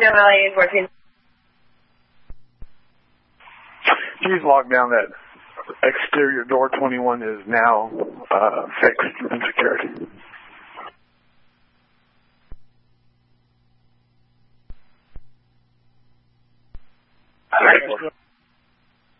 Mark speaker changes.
Speaker 1: Gemini 14.
Speaker 2: Please lock down that exterior door 21 is now fixed and secured.
Speaker 3: Alright,